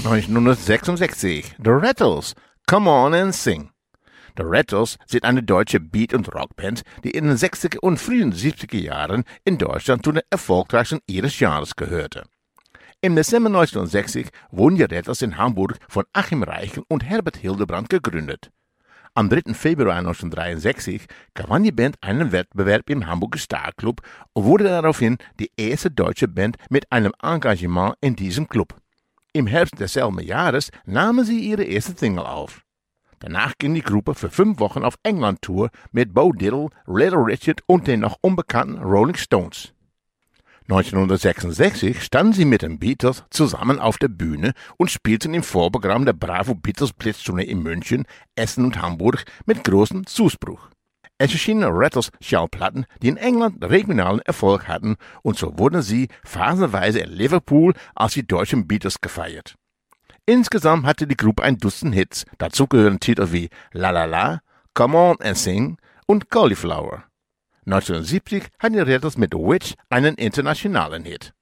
1966, The Rattles, Come On and Sing. The Rattles sind eine deutsche Beat- und Rockband, die in den 60er und frühen 70er Jahren in Deutschland zu den erfolgreichsten ihres Jahres gehörte. Im Dezember 1960 wurden die Rattles in Hamburg von Achim Reichel und Herbert Hildebrand gegründet. Am 3. Februar 1963 gewann die Band einen Wettbewerb im Hamburger Star Club und wurde daraufhin die erste deutsche Band mit einem Engagement in diesem Club. Im Herbst desselben Jahres nahmen sie ihre erste Single auf. Danach ging die Gruppe für 5 Wochen auf England-Tour mit Bo Diddley, Little Richard und den noch unbekannten Rolling Stones. 1966 standen sie mit den Beatles zusammen auf der Bühne und spielten im Vorprogramm der Bravo Beatles Blitztournee in München, Essen und Hamburg mit großem Zuspruch. Es erschienen Rattles Schallplatten, die in England regionalen Erfolg hatten, und so wurden sie phasenweise in Liverpool als die deutschen Beatles gefeiert. Insgesamt hatte die Gruppe ein Dutzend Hits, dazu gehören Titel wie La La La, Come On and Sing und Cauliflower. 1970 hatten die Rattles mit Witch einen internationalen Hit.